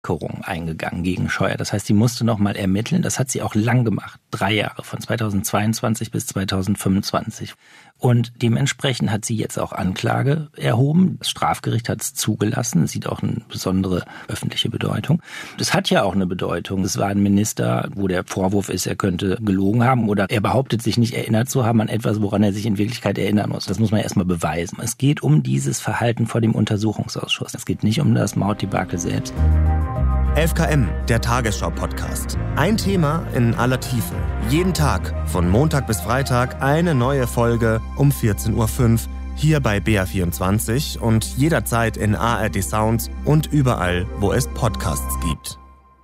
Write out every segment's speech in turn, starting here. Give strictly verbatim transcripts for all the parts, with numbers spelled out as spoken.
eingegangen gegen Scheuer. Das heißt, sie musste noch mal ermitteln. Das hat sie auch lang gemacht. Drei Jahre, von zweitausendzweiundzwanzig bis zweitausendfünfundzwanzig. Und dementsprechend hat sie jetzt auch Anklage erhoben. Das Strafgericht hat es zugelassen. Das sieht auch eine besondere öffentliche Bedeutung. Das hat ja auch eine Bedeutung. Es war ein Minister, wo der Vorwurf ist, er könnte gelogen haben oder er behauptet, sich nicht erinnert zu haben an etwas, woran er sich in Wirklichkeit erinnern muss. Das muss man erstmal beweisen. Es geht um dieses Verhalten vor dem Untersuchungsausschuss. Es geht nicht um das Mautdebakel selbst. elf K M, der Tagesschau-Podcast. Ein Thema in aller Tiefe. Jeden Tag, von Montag bis Freitag, eine neue Folge um vierzehn Uhr fünf hier bei B R vierundzwanzig und jederzeit in A R D Sounds und überall, wo es Podcasts gibt.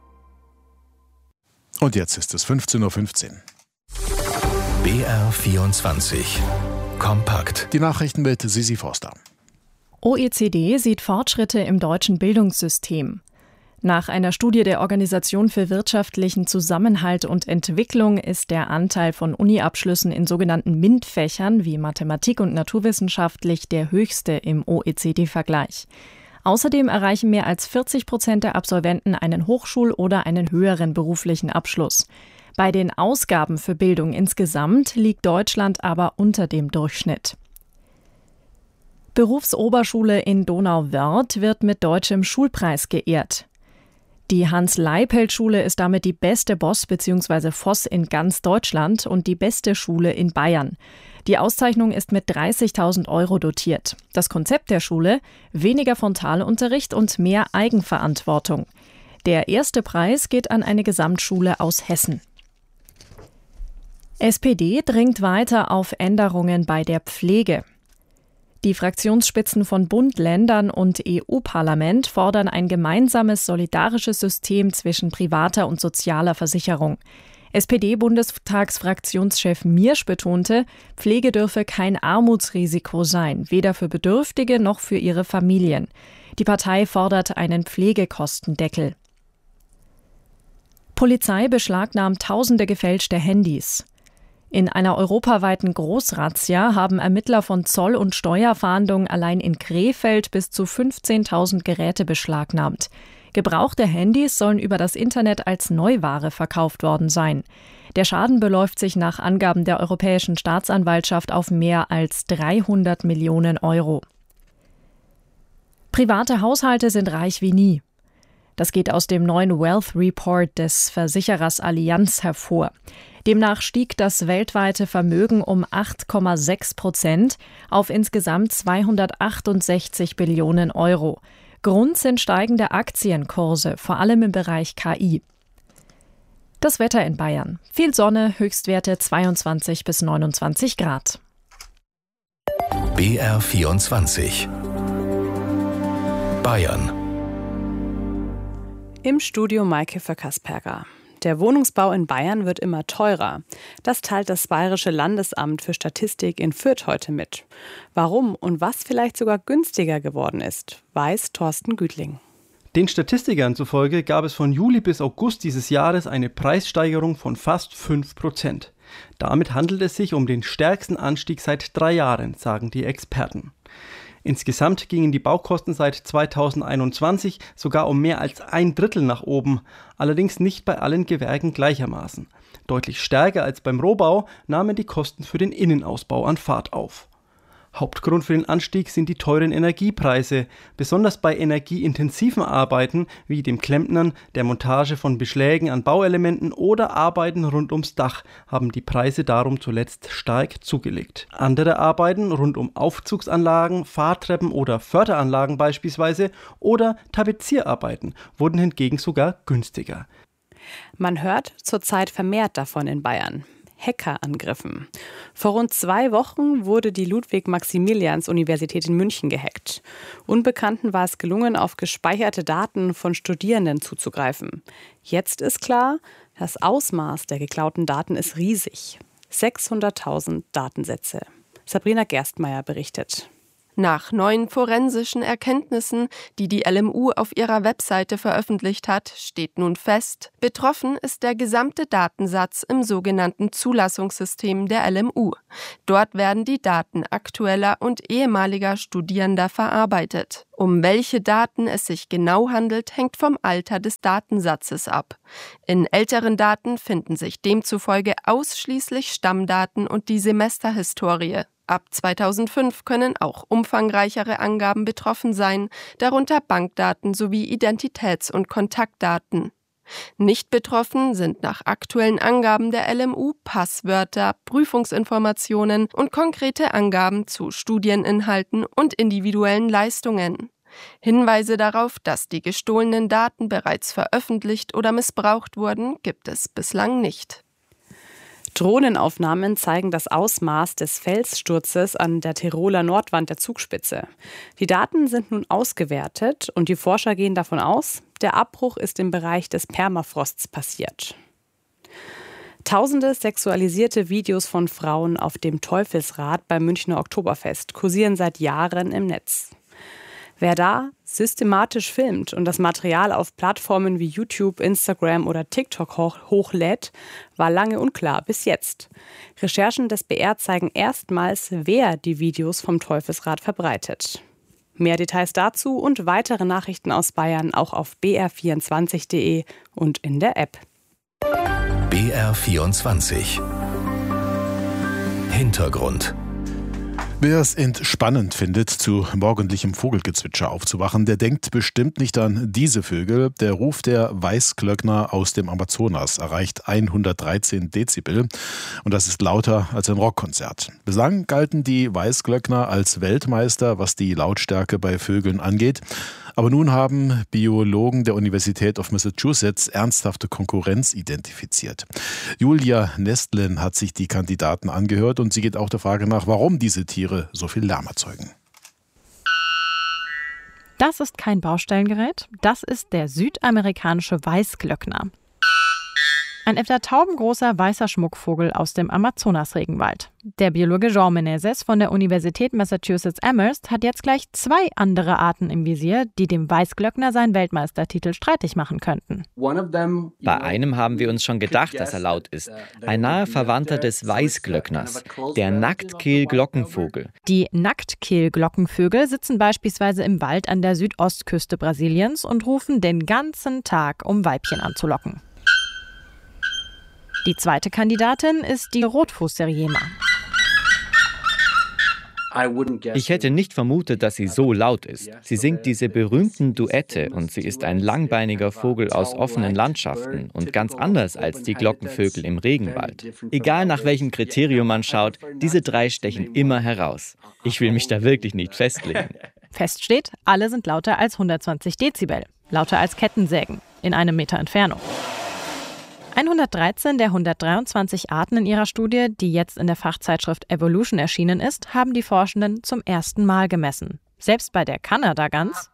Und jetzt ist es fünfzehn Uhr fünfzehn. B R vierundzwanzig. Kompakt. Die Nachrichten mit Sisi Forster. O E C D sieht Fortschritte im deutschen Bildungssystem. Nach einer Studie der Organisation für wirtschaftlichen Zusammenhalt und Entwicklung ist der Anteil von Uni-Abschlüssen in sogenannten MINT-Fächern wie Mathematik und naturwissenschaftlich der höchste im O E C D-Vergleich. Außerdem erreichen mehr als vierzig Prozent der Absolventen einen Hochschul- oder einen höheren beruflichen Abschluss. Bei den Ausgaben für Bildung insgesamt liegt Deutschland aber unter dem Durchschnitt. Berufsoberschule in Donauwörth wird mit deutschem Schulpreis geehrt. Die Hans-Leipelt-Schule ist damit die beste Boss- bzw. Voss in ganz Deutschland und die beste Schule in Bayern. Die Auszeichnung ist mit dreißigtausend Euro dotiert. Das Konzept der Schule: weniger Frontalunterricht und mehr Eigenverantwortung. Der erste Preis geht an eine Gesamtschule aus Hessen. S P D dringt weiter auf Änderungen bei der Pflege. Die Fraktionsspitzen von Bund, Ländern und E U-Parlament fordern ein gemeinsames, solidarisches System zwischen privater und sozialer Versicherung. S P D-Bundestagsfraktionschef Miersch betonte, Pflege dürfe kein Armutsrisiko sein, weder für Bedürftige noch für ihre Familien. Die Partei fordert einen Pflegekostendeckel. Polizei beschlagnahmt tausende gefälschte Handys. In einer europaweiten Großrazzia haben Ermittler von Zoll- und Steuerfahndung allein in Krefeld bis zu fünfzehntausend Geräte beschlagnahmt. Gebrauchte Handys sollen über das Internet als Neuware verkauft worden sein. Der Schaden beläuft sich nach Angaben der Europäischen Staatsanwaltschaft auf mehr als dreihundert Millionen Euro. Private Haushalte sind reich wie nie. Das geht aus dem neuen Wealth Report des Versicherers Allianz hervor. Demnach stieg das weltweite Vermögen um acht Komma sechs Prozent auf insgesamt zweihundertachtundsechzig Billionen Euro. Grund sind steigende Aktienkurse, vor allem im Bereich K I. Das Wetter in Bayern. Viel Sonne, Höchstwerte zweiundzwanzig bis neunundzwanzig Grad. B R vierundzwanzig. Bayern. Im Studio Maike Föckersperger. Der Wohnungsbau in Bayern wird immer teurer. Das teilt das Bayerische Landesamt für Statistik in Fürth heute mit. Warum und was vielleicht sogar günstiger geworden ist, weiß Thorsten Gütling. Den Statistikern zufolge gab es von Juli bis August dieses Jahres eine Preissteigerung von fast fünf Prozent. Damit handelt es sich um den stärksten Anstieg seit drei Jahren, sagen die Experten. Insgesamt gingen die Baukosten seit zweitausendeinundzwanzig sogar um mehr als ein Drittel nach oben, allerdings nicht bei allen Gewerken gleichermaßen. Deutlich stärker als beim Rohbau nahmen die Kosten für den Innenausbau an Fahrt auf. Hauptgrund für den Anstieg sind die teuren Energiepreise. Besonders bei energieintensiven Arbeiten wie dem Klempnern, der Montage von Beschlägen an Bauelementen oder Arbeiten rund ums Dach haben die Preise darum zuletzt stark zugelegt. Andere Arbeiten rund um Aufzugsanlagen, Fahrtreppen oder Förderanlagen beispielsweise oder Tapezierarbeiten wurden hingegen sogar günstiger. Man hört zurzeit vermehrt davon in Bayern. Hackerangriffen. Vor rund zwei Wochen wurde die Ludwig-Maximilians-Universität in München gehackt. Unbekannten war es gelungen, auf gespeicherte Daten von Studierenden zuzugreifen. Jetzt ist klar, das Ausmaß der geklauten Daten ist riesig. sechshunderttausend Datensätze. Sabrina Gerstmeier berichtet. Nach neuen forensischen Erkenntnissen, die die L M U auf ihrer Webseite veröffentlicht hat, steht nun fest, betroffen ist der gesamte Datensatz im sogenannten Zulassungssystem der L M U. Dort werden die Daten aktueller und ehemaliger Studierender verarbeitet. Um welche Daten es sich genau handelt, hängt vom Alter des Datensatzes ab. In älteren Daten finden sich demzufolge ausschließlich Stammdaten und die Semesterhistorie. Ab zweitausendfünf können auch umfangreichere Angaben betroffen sein, darunter Bankdaten sowie Identitäts- und Kontaktdaten. Nicht betroffen sind nach aktuellen Angaben der L M U Passwörter, Prüfungsinformationen und konkrete Angaben zu Studieninhalten und individuellen Leistungen. Hinweise darauf, dass die gestohlenen Daten bereits veröffentlicht oder missbraucht wurden, gibt es bislang nicht. Drohnenaufnahmen zeigen das Ausmaß des Felssturzes an der Tiroler Nordwand der Zugspitze. Die Daten sind nun ausgewertet und die Forscher gehen davon aus, der Abbruch ist im Bereich des Permafrosts passiert. Tausende sexualisierte Videos von Frauen auf dem Teufelsrad beim Münchner Oktoberfest kursieren seit Jahren im Netz. Wer da systematisch filmt und das Material auf Plattformen wie YouTube, Instagram oder TikTok hoch, hochlädt, war lange unklar, bis jetzt. Recherchen des B R zeigen erstmals, wer die Videos vom Teufelsrad verbreitet. Mehr Details dazu und weitere Nachrichten aus Bayern auch auf b r vierundzwanzig punkt de und in der App. B R vierundzwanzig Hintergrund. Wer es entspannend findet, zu morgendlichem Vogelgezwitscher aufzuwachen, der denkt bestimmt nicht an diese Vögel. Der Ruf der Weißglöckner aus dem Amazonas erreicht hundertdreizehn Dezibel und das ist lauter als ein Rockkonzert. Bislang galten die Weißglöckner als Weltmeister, was die Lautstärke bei Vögeln angeht. Aber nun haben Biologen der Universität of Massachusetts ernsthafte Konkurrenz identifiziert. Julia Nestlin hat sich die Kandidaten angehört und sie geht auch der Frage nach, warum diese Tiere so viel Lärm erzeugen. Das ist kein Baustellengerät, das ist der südamerikanische Weißglöckner. Ein etwa taubengroßer weißer Schmuckvogel aus dem Amazonas-Regenwald. Der Biologe João Menezes von der Universität Massachusetts Amherst hat jetzt gleich zwei andere Arten im Visier, die dem Weißglöckner seinen Weltmeistertitel streitig machen könnten. Bei einem haben wir uns schon gedacht, dass er laut ist. Ein naher Verwandter des Weißglöckners, der Nacktkehl-Glockenvogel. Die Nacktkehl-Glockenvögel sitzen beispielsweise im Wald an der Südostküste Brasiliens und rufen den ganzen Tag, um Weibchen anzulocken. Die zweite Kandidatin ist die Rotfußseriema. Ich hätte nicht vermutet, dass sie so laut ist. Sie singt diese berühmten Duette und sie ist ein langbeiniger Vogel aus offenen Landschaften und ganz anders als die Glockenvögel im Regenwald. Egal nach welchem Kriterium man schaut, diese drei stechen immer heraus. Ich will mich da wirklich nicht festlegen. Fest steht, alle sind lauter als hundertzwanzig Dezibel, lauter als Kettensägen in einem Meter Entfernung. hundertdreizehn der hundertdreiundzwanzig Arten in ihrer Studie, die jetzt in der Fachzeitschrift Evolution erschienen ist, haben die Forschenden zum ersten Mal gemessen. Selbst bei der Kanadagans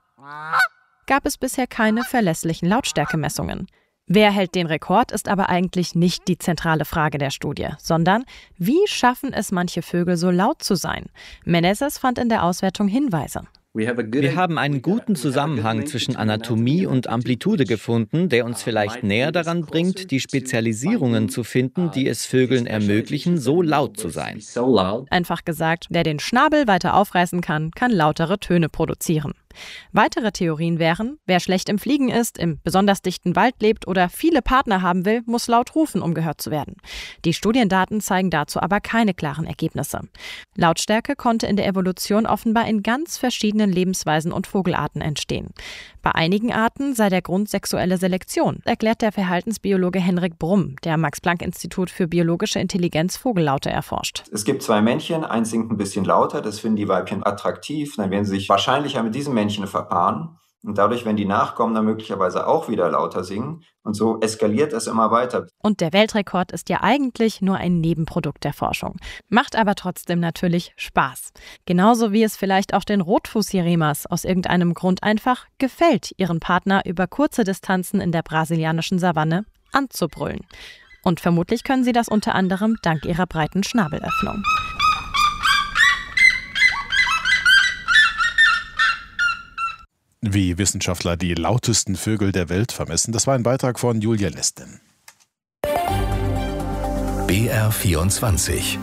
gab es bisher keine verlässlichen Lautstärkemessungen. Wer hält den Rekord, ist aber eigentlich nicht die zentrale Frage der Studie, sondern wie schaffen es manche Vögel so laut zu sein? Menezes fand in der Auswertung Hinweise. Wir haben einen guten Zusammenhang zwischen Anatomie und Amplitude gefunden, der uns vielleicht näher daran bringt, die Spezialisierungen zu finden, die es Vögeln ermöglichen, so laut zu sein. Einfach gesagt, wer den Schnabel weiter aufreißen kann, kann lautere Töne produzieren. Weitere Theorien wären, wer schlecht im Fliegen ist, im besonders dichten Wald lebt oder viele Partner haben will, muss laut rufen, um gehört zu werden. Die Studiendaten zeigen dazu aber keine klaren Ergebnisse. Lautstärke konnte in der Evolution offenbar in ganz verschiedenen Lebensweisen und Vogelarten entstehen. Bei einigen Arten sei der Grund sexuelle Selektion, erklärt der Verhaltensbiologe Henrik Brumm, der am Max-Planck-Institut für biologische Intelligenz Vogellaute erforscht. Es gibt zwei Männchen, eins singt ein bisschen lauter, das finden die Weibchen attraktiv, dann werden sie sich wahrscheinlicher mit diesem Männchen verpaaren und dadurch werden die Nachkommen dann möglicherweise auch wieder lauter singen und so eskaliert es immer weiter. Und der Weltrekord ist ja eigentlich nur ein Nebenprodukt der Forschung, macht aber trotzdem natürlich Spaß. Genauso wie es vielleicht auch den Rotfußsirenias aus irgendeinem Grund einfach gefällt, ihren Partner über kurze Distanzen in der brasilianischen Savanne anzubrüllen. Und vermutlich können sie das unter anderem dank ihrer breiten Schnabelöffnung. Wie Wissenschaftler die lautesten Vögel der Welt vermessen. Das war ein Beitrag von Julia Lestin. B R vierundzwanzig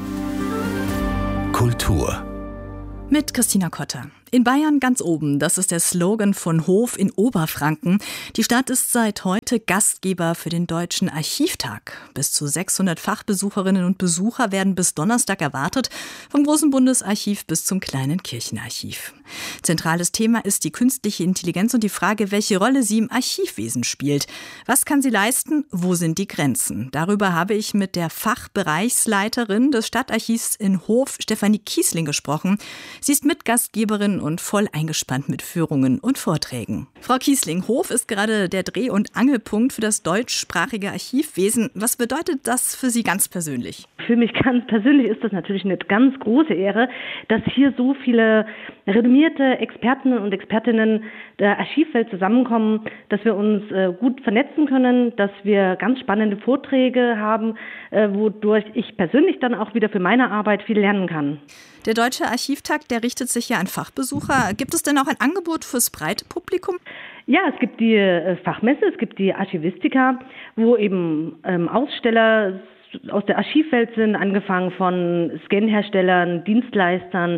Kultur mit Christina Kotter. In Bayern ganz oben, das ist der Slogan von Hof in Oberfranken. Die Stadt ist seit heute Gastgeber für den Deutschen Archivtag. Bis zu sechshundert Fachbesucherinnen und Besucher werden bis Donnerstag erwartet, vom Großen Bundesarchiv bis zum kleinen Kirchenarchiv. Zentrales Thema ist die künstliche Intelligenz und die Frage, welche Rolle sie im Archivwesen spielt. Was kann sie leisten? Wo sind die Grenzen? Darüber habe ich mit der Fachbereichsleiterin des Stadtarchivs in Hof, Stefanie Kiesling, gesprochen. Sie ist Mitgastgeberin und voll eingespannt mit Führungen und Vorträgen. Frau Kiesling, Hof ist gerade der Dreh- und Angelpunkt für das deutschsprachige Archivwesen. Was bedeutet das für Sie ganz persönlich? Für mich ganz persönlich ist das natürlich eine ganz große Ehre, dass hier so viele renommierte Experten und Expertinnen der Archivwelt zusammenkommen, dass wir uns äh, gut vernetzen können, dass wir ganz spannende Vorträge haben, äh, wodurch ich persönlich dann auch wieder für meine Arbeit viel lernen kann. Der Deutsche Archivtag, der richtet sich ja an Fachbesucher. Gibt es denn auch ein Angebot fürs breite Publikum? Ja, es gibt die äh, Fachmesse, es gibt die Archivistika, wo eben ähm, Aussteller aus der Archivwelt sind, angefangen von Scanherstellern, Dienstleistern,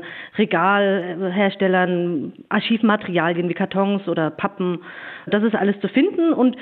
Regalherstellern, Archivmaterialien wie Kartons oder Pappen. Das ist alles zu finden und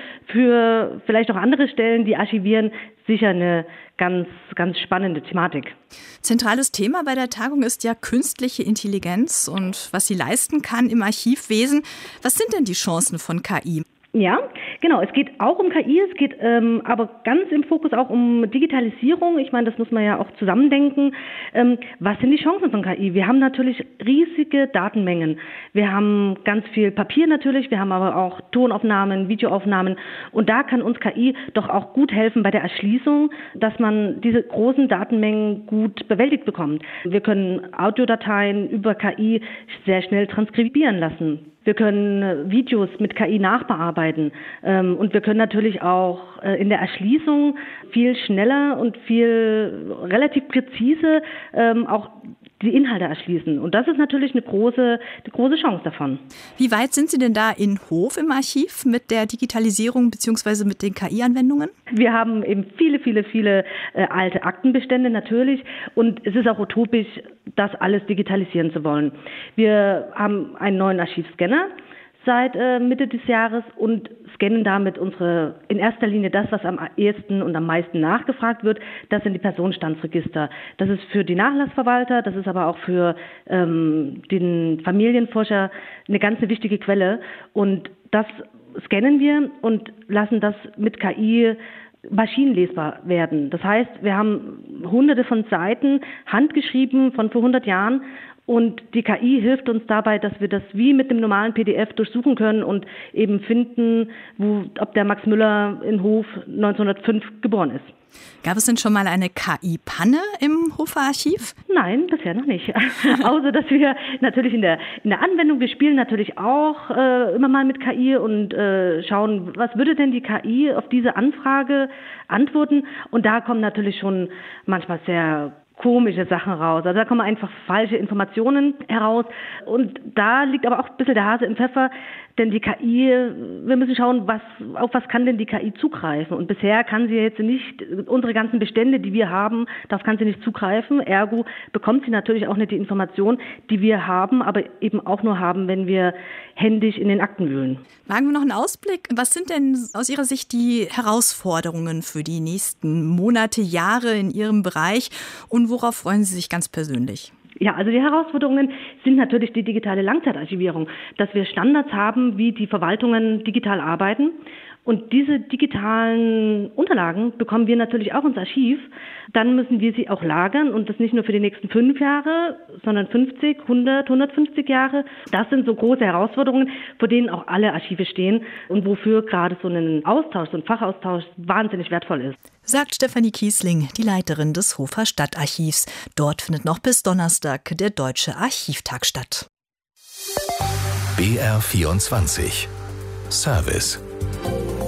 für vielleicht auch andere Stellen, die archivieren, sicher eine ganz, ganz spannende Thematik. Zentrales Thema bei der Tagung ist ja künstliche Intelligenz und was sie leisten kann im Archivwesen. Was sind denn die Chancen von K I? Ja, genau. Es geht auch um K I, es geht ähm, aber ganz im Fokus auch um Digitalisierung. Ich meine, das muss man ja auch zusammendenken. Ähm, was sind die Chancen von K I? Wir haben natürlich riesige Datenmengen. Wir haben ganz viel Papier natürlich, wir haben aber auch Tonaufnahmen, Videoaufnahmen. Und da kann uns K I doch auch gut helfen bei der Erschließung, dass man diese großen Datenmengen gut bewältigt bekommt. Wir können Audiodateien über K I sehr schnell transkribieren lassen. Wir können Videos mit K I nachbearbeiten ähm, und wir können natürlich auch äh, in der Erschließung viel schneller und viel relativ präzise ähm, auch die Inhalte erschließen. Und das ist natürlich eine große, eine große Chance davon. Wie weit sind Sie denn da in Hof im Archiv mit der Digitalisierung bzw. mit den K I-Anwendungen? Wir haben eben viele, viele, viele äh, alte Aktenbestände natürlich und es ist auch utopisch, das alles digitalisieren zu wollen. Wir haben einen neuen Archivscanner seit äh, Mitte des Jahres und scannen damit unsere, in erster Linie das, was am ehesten und am meisten nachgefragt wird, das sind die Personenstandsregister. Das ist für die Nachlassverwalter, das ist aber auch für ähm, den Familienforscher eine ganz wichtige Quelle und das scannen wir und lassen das mit K I maschinenlesbar werden. Das heißt, wir haben hunderte von Seiten handgeschrieben von vor hundert Jahren und die K I hilft uns dabei, dass wir das wie mit dem normalen P D F durchsuchen können und eben finden, wo, ob der Max Müller in Hof neunzehnhundertfünf geboren ist. Gab es denn schon mal eine K I-Panne im Hofer Archiv? Nein, bisher noch nicht. Außer, dass wir natürlich in der, in der Anwendung, wir spielen natürlich auch äh, immer mal mit K I und äh, schauen, was würde denn die K I auf diese Anfrage antworten? Und da kommen natürlich schon manchmal sehr komische Sachen raus. Also da kommen einfach falsche Informationen heraus. Und da liegt aber auch ein bisschen der Hase im Pfeffer, denn die K I, wir müssen schauen, was, auf was kann denn die K I zugreifen. Und bisher kann sie jetzt nicht, unsere ganzen Bestände, die wir haben, darauf kann sie nicht zugreifen. Ergo bekommt sie natürlich auch nicht die Information, die wir haben, aber eben auch nur haben, wenn wir händisch in den Akten wühlen. Wagen wir noch einen Ausblick. Was sind denn aus Ihrer Sicht die Herausforderungen für die nächsten Monate, Jahre in Ihrem Bereich und worauf freuen Sie sich ganz persönlich? Ja, also die Herausforderungen sind natürlich die digitale Langzeitarchivierung, dass wir Standards haben, wie die Verwaltungen digital arbeiten. Und diese digitalen Unterlagen bekommen wir natürlich auch ins Archiv. Dann müssen wir sie auch lagern und das nicht nur für die nächsten fünf Jahre, sondern fünfzig, hundert, hundertfünfzig Jahre. Das sind so große Herausforderungen, vor denen auch alle Archive stehen und wofür gerade so ein Austausch, so ein Fachaustausch wahnsinnig wertvoll ist. Sagt Stefanie Kiesling, die Leiterin des Hofer Stadtarchivs. Dort findet noch bis Donnerstag der Deutsche Archivtag statt. B R vierundzwanzig Service